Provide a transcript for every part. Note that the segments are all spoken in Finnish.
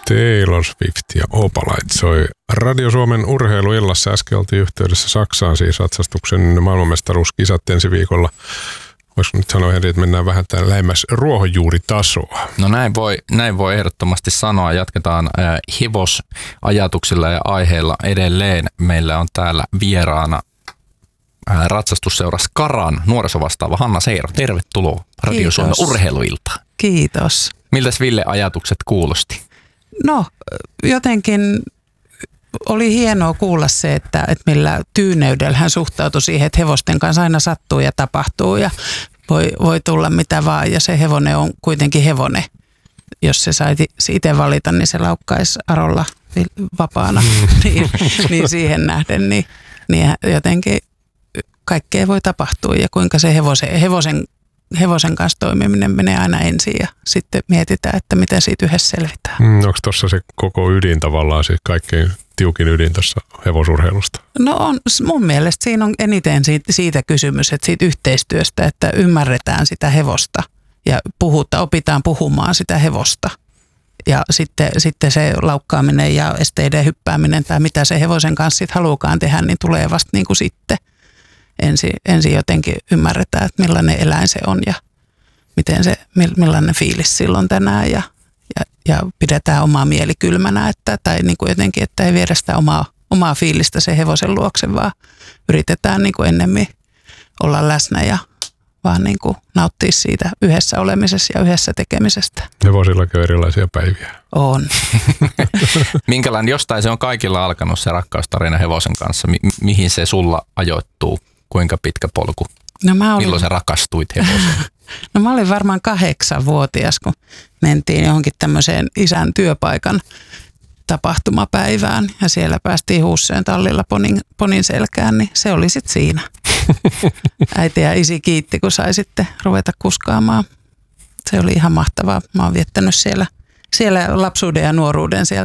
Taylor Swift ja Opalite soi Radio Suomen urheiluillassa. Äsken oltiin yhteydessä Saksaan, siis ratsastuksen maailmanmestaruuskisat ensi viikolla. Voisiko nyt sanoa, Henri, että mennään vähän tämän lähemmäs ruohonjuuritasoa? No näin voi ehdottomasti sanoa. Jatketaan hevosajatuksilla ja aiheilla edelleen. Meillä on täällä vieraana ratsastusseura Skaran nuorisovastaava Hanna Seiro. Tervetuloa Radio Suomen urheiluiltaan. Kiitos. Miltäs Ville ajatukset kuulosti? No jotenkin oli hienoa kuulla se, että millä tyyneydellä hän suhtautui siihen, että hevosten kanssa aina sattuu ja tapahtuu ja voi tulla mitä vaan. Ja se hevonen on kuitenkin hevonen. Jos se sai itse valita, niin se laukkaisi Arolla vapaana. niin siihen nähden, niin jotenkin kaikkea voi tapahtua ja kuinka se hevosen kanssa toimiminen menee aina ensin ja sitten mietitään, että miten siitä yhdessä selvitään. Onko tuossa se koko ydin tavallaan, siis kaikkein tiukin ydin tuossa hevosurheilusta? No on, mun mielestä siinä on eniten siitä kysymys, että siitä yhteistyöstä, että ymmärretään sitä hevosta ja opitaan puhumaan sitä hevosta. Ja sitten se laukkaaminen ja esteiden hyppääminen tai mitä se hevosen kanssa sitten haluukaan tehdä, niin tulee vasta niin kuin sitten. Ensin jotenkin ymmärretään, että millainen eläin se on ja millainen fiilis silloin tänään ja pidetään omaa mieli kylmänä, tai niin kuin jotenkin, että ei viedä sitä omaa fiilistä sen hevosen luokse, vaan yritetään niin kuin ennemmin olla läsnä ja vaan niin kuin nauttia siitä yhdessä olemisesta ja yhdessä tekemisestä. Hevosillakin on erilaisia päiviä. On. Minkälainen, jostain se on kaikilla alkanut se rakkaustarina hevosen kanssa. Mihin se sulla ajoittuu? Kuinka pitkä polku? Milloin sä rakastuit hevoseen? No mä olin varmaan 8-vuotias, kun mentiin johonkin tämmöiseen isän työpaikan tapahtumapäivään ja siellä päästiin Huussöön tallilla ponin selkään, niin se oli sitten siinä. Äiti ja isi kiitti, kun sai sitten ruveta kuskaamaan. Se oli ihan mahtavaa. Mä oon viettänyt siellä lapsuuden ja nuoruuden siellä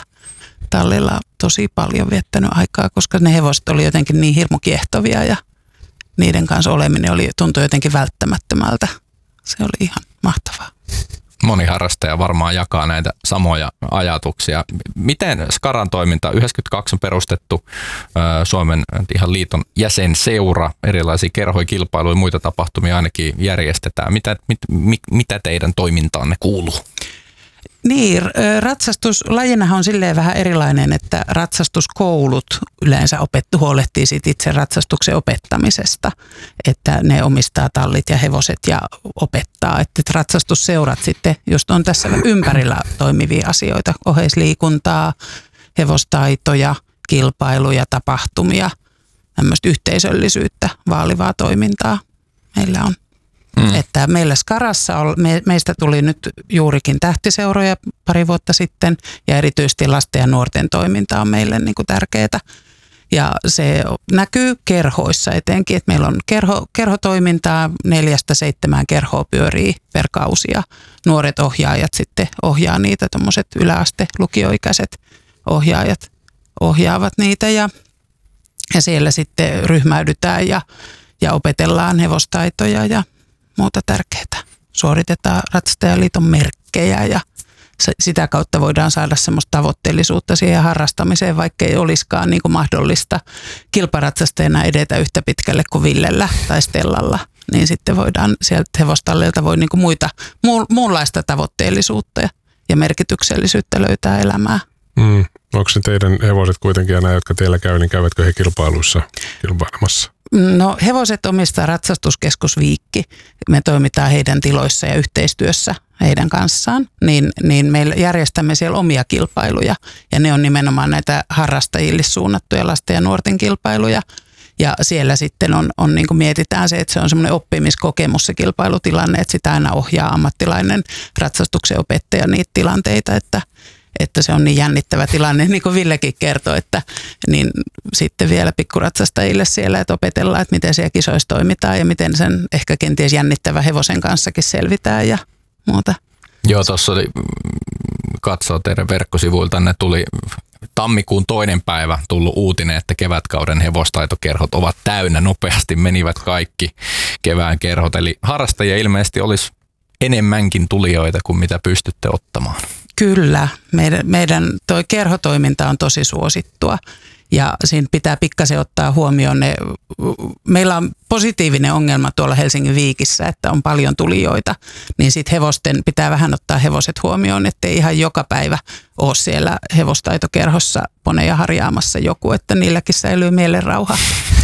tallilla tosi paljon viettänyt aikaa, koska ne hevoset oli jotenkin niin hirmu kiehtovia ja niiden kanssa oleminen tuntui jotenkin välttämättömältä. Se oli ihan mahtavaa. Moni harrastaja varmaan jakaa näitä samoja ajatuksia. Miten Skaran toiminta? 92 on perustettu Suomen ihan liiton jäsenseura. Erilaisia kerhoja, kilpailuja ja muita tapahtumia ainakin järjestetään. Mitä teidän toimintaanne kuuluu? Niin, ratsastuslajinahan on silleen vähän erilainen, että ratsastuskoulut yleensä huolehtii siitä itse ratsastuksen opettamisesta, että ne omistaa tallit ja hevoset ja opettaa, että ratsastusseurat sitten just on tässä ympärillä toimivia asioita, oheisliikuntaa, hevostaitoja, kilpailuja, tapahtumia, tämmöistä yhteisöllisyyttä vaalivaa toimintaa meillä on. Että meillä Skarassa meistä tuli nyt juurikin tähtiseuroja pari vuotta sitten ja erityisesti lasten ja nuorten toiminta on meille niin kuin tärkeää. Ja se näkyy kerhoissa etenkin, että meillä on kerhotoimintaa 4-7 kerhoa pyörii per kausi ja nuoret ohjaajat sitten ohjaa niitä, tommoset yläaste lukioikäiset ohjaajat ohjaavat niitä ja siellä sitten ryhmäydytään ja opetellaan hevostaitoja ja muuta tärkeää. Suoritetaan Ratsastajaliiton merkkejä ja sitä kautta voidaan saada semmoista tavoitteellisuutta siihen harrastamiseen, vaikka ei olisikaan niin kuin mahdollista kilparatsastajana edetä yhtä pitkälle kuin Villellä tai Stellalla. Niin sitten voidaan sieltä hevostallilta voi niin kuin muunlaista tavoitteellisuutta ja merkityksellisyyttä löytää elämää. Onko se teidän hevoset kuitenkin ja nämä, jotka teillä käy, niin käyvätkö he kilpailuissa kilpailemassa? No hevoset omistaa Ratsastuskeskus Viikki. Me toimitaan heidän tiloissa ja yhteistyössä heidän kanssaan, niin me järjestämme siellä omia kilpailuja ja ne on nimenomaan näitä harrastajille suunnattuja lasten ja nuorten kilpailuja. Ja siellä sitten on niin kuin mietitään se, että se on semmoinen oppimiskokemus se kilpailutilanne, että sitä aina ohjaa ammattilainen ratsastuksen opettaja niitä tilanteita, että se on niin jännittävä tilanne, niin kuin Villekin kertoi, että niin sitten vielä pikkuratsastajille siellä, että opetellaan, että miten siellä kisoissa toimitaan ja miten sen ehkä kenties jännittävä hevosen kanssakin selvitään ja muuta. Joo, tuossa oli, katsoo teidän verkkosivuiltanne, tuli tammikuun 2. päivä tullut uutinen, että kevätkauden hevostaitokerhot ovat täynnä, nopeasti menivät kaikki kevään kerhot, eli harrastajia ilmeisesti olisi enemmänkin tulijoita kuin mitä pystytte ottamaan. Kyllä, meidän toi kerhotoiminta on tosi suosittua ja siinä pitää pikkasen ottaa huomioon meillä on positiivinen ongelma tuolla Helsingin Viikissä, että on paljon tulijoita, niin sitten hevosten pitää vähän ottaa hevoset huomioon, ettei ihan joka päivä ole siellä hevostaitokerhossa poneja harjaamassa joku, että niilläkin säilyy mielenrauha.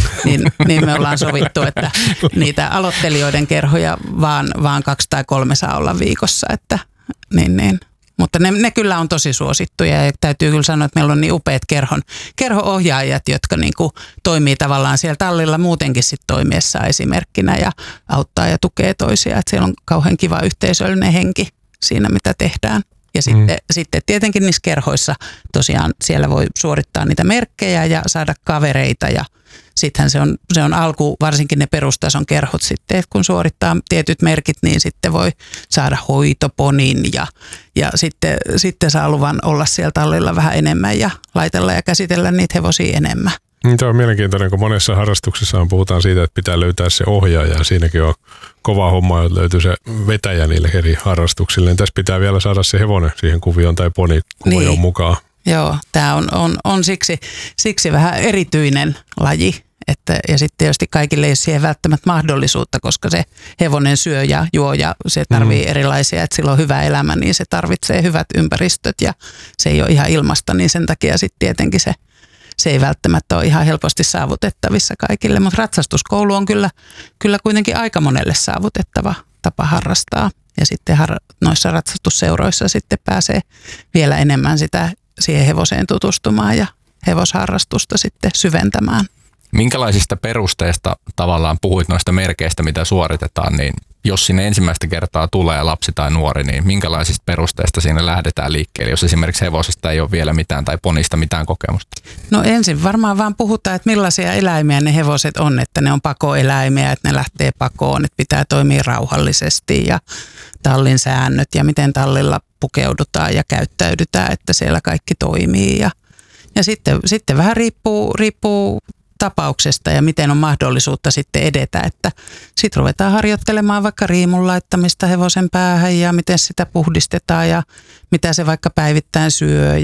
Niin me ollaan sovittu, että niitä aloittelijoiden kerhoja vaan 2 tai 3 saa olla viikossa, että niin. Mutta ne kyllä on tosi suosittuja ja täytyy kyllä sanoa, että meillä on niin upeat kerho-ohjaajat, jotka niinku toimii tavallaan siellä tallilla muutenkin sit toimiessa esimerkkinä ja auttaa ja tukee toisia. Että siellä on kauhean kiva yhteisöllinen henki siinä, mitä tehdään. Ja sitten tietenkin niissä kerhoissa tosiaan siellä voi suorittaa niitä merkkejä ja saada kavereita ja sittenhän se on alku, varsinkin ne perustason kerhot sitten, että kun suorittaa tietyt merkit, niin sitten voi saada hoitoponin ja sitten saa luvan olla siellä tallilla vähän enemmän ja laitella ja käsitellä niitä hevosia enemmän. Tämä on mielenkiintoinen, kun monessa harrastuksessa puhutaan siitä, että pitää löytää se ohjaaja ja siinäkin on kova homma, että löytyy se vetäjä niille eri harrastuksille. Niin tässä pitää vielä saada se hevonen siihen kuvioon tai poni kuvioon mukaan. Joo, tämä on siksi vähän erityinen laji. Ja sitten tietysti kaikille ei ole siihen välttämättä mahdollisuutta, koska se hevonen syö ja juo ja se tarvitsee erilaisia, että sillä on hyvä elämä, niin se tarvitsee hyvät ympäristöt ja se ei ole ihan ilmasta, niin sen takia sitten tietenkin se ei välttämättä ole ihan helposti saavutettavissa kaikille, mutta ratsastuskoulu on kyllä kuitenkin aika monelle saavutettava tapa harrastaa ja sitten noissa ratsastusseuroissa sitten pääsee vielä enemmän siihen hevoseen tutustumaan ja hevosharrastusta sitten syventämään. Minkälaisista perusteista tavallaan puhuit noista merkeistä, mitä suoritetaan, niin jos sinne ensimmäistä kertaa tulee lapsi tai nuori, niin minkälaisista perusteista siinä lähdetään liikkeelle, jos esimerkiksi hevosesta ei ole vielä mitään tai ponista mitään kokemusta? No ensin varmaan vaan puhutaan, että millaisia eläimiä ne hevoset on, että ne on pakoeläimiä, että ne lähtee pakoon, että pitää toimia rauhallisesti ja tallin säännöt ja miten tallilla pukeudutaan ja käyttäydytään, että siellä kaikki toimii ja sitten vähän riippuu tapauksesta ja miten on mahdollisuutta sitten edetä, että sitten ruvetaan harjoittelemaan vaikka riimun laittamista hevosen päähän ja miten sitä puhdistetaan ja mitä se vaikka päivittäin syö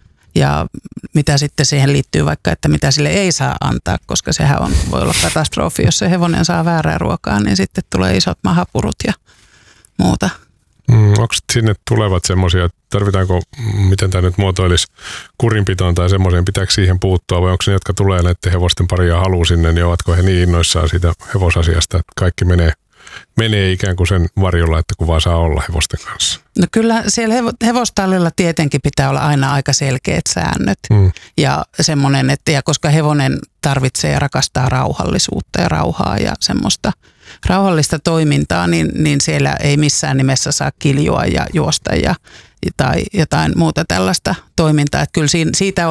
ja mitä sitten siihen liittyy vaikka, että mitä sille ei saa antaa, koska sehän voi olla katastrofi, jos se hevonen saa väärää ruokaa, niin sitten tulee isot mahapurut ja muuta. Onko sinne tulevat semmoisia, tarvitaanko, miten tämä nyt muotoilisi, kurinpitoon tai semmoiseen, pitääkö siihen puuttua vai onko ne, jotka tulee näiden hevosten paria haluaa sinne, niin ovatko he niin innoissaan siitä hevosasiasta, että kaikki menee ikään kuin sen varjolla, että kun vaan saa olla hevosten kanssa? No kyllä siellä hevostallilla tietenkin pitää olla aina aika selkeät säännöt ja semmoinen, että koska hevonen tarvitsee ja rakastaa rauhallisuutta ja rauhaa ja semmoista rauhallista toimintaa, niin siellä ei missään nimessä saa kiljua ja juosta tai jotain muuta tällaista toimintaa. Että kyllä siitä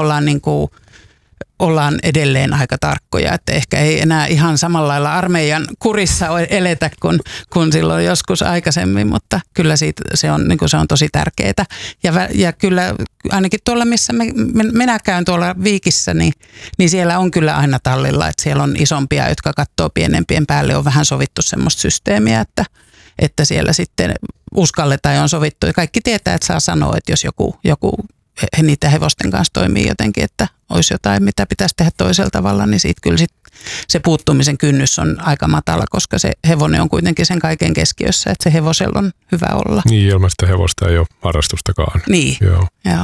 ollaan edelleen aika tarkkoja, että ehkä ei enää ihan samalla lailla armeijan kurissa eletä kuin silloin joskus aikaisemmin, mutta kyllä se on tosi tärkeää. Ja kyllä ainakin tuolla, missä minä käyn tuolla Viikissä, niin siellä on kyllä aina tallilla, että siellä on isompia, jotka katsoo pienempien päälle, on vähän sovittu semmoista systeemiä, että siellä sitten uskalletaan ja on sovittu. Ja kaikki tietää, että saa sanoa, että jos joku niitä hevosten kanssa toimii jotenkin, että olisi jotain, mitä pitäisi tehdä toisella tavalla, niin siitä kyllä se puuttumisen kynnys on aika matala, koska se hevonen on kuitenkin sen kaiken keskiössä, että se hevosella on hyvä olla. Niin, ilman sitä hevosta ei ole harrastustakaan. Niin, joo.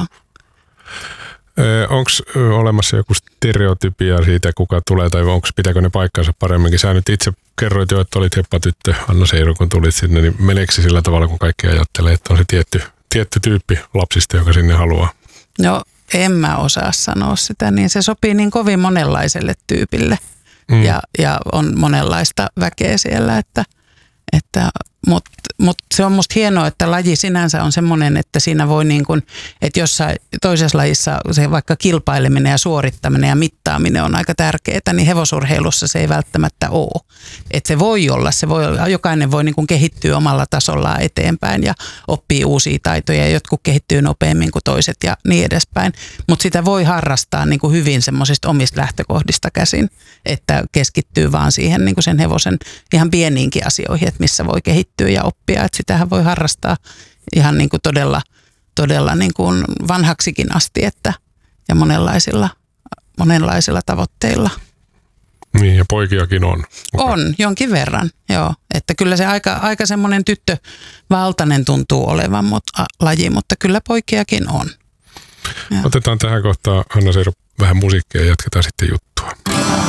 Onko olemassa joku stereotypia siitä, kuka tulee, tai pitääkö ne paikkansa paremminkin? Sä nyt itse kerroit jo, että olit heppatyttö Anna Seiro, kun tulit sinne, niin meneekö se sillä tavalla, kun kaikki ajattelee, että on se tietty tyyppi lapsista, joka sinne haluaa? No en mä osaa sanoa sitä, niin se sopii niin kovin monenlaiselle tyypille ja on monenlaista väkeä siellä, mutta se on musta hienoa, että laji sinänsä on semmoinen, että siinä voi niin kuin, että jossain toisessa lajissa se vaikka kilpaileminen ja suorittaminen ja mittaaminen on aika tärkeää, niin hevosurheilussa se ei välttämättä ole. Että se voi olla, jokainen voi niin kuin kehittyä omalla tasollaan eteenpäin ja oppii uusia taitoja ja jotkut kehittyy nopeammin kuin toiset ja niin edespäin. Mutta sitä voi harrastaa niin kuin hyvin semmoisista omista lähtökohdista käsin, että keskittyy vaan siihen niin kuin sen hevosen ihan pieniinkin asioihin, että missä voi kehittyä ja oppia, että sitähän voi harrastaa ihan niin kuin todella todella niin kuin vanhaksikin asti ja monenlaisilla tavoitteilla. Niin, ja poikiakin on. On, jonkin verran, joo. Että kyllä se aika semmoinen tyttövaltainen tuntuu olevan laji, mutta kyllä poikiakin on. Ja. Otetaan tähän kohtaan, Hanna Seiro, vähän musiikkia ja jatketaan sitten juttua.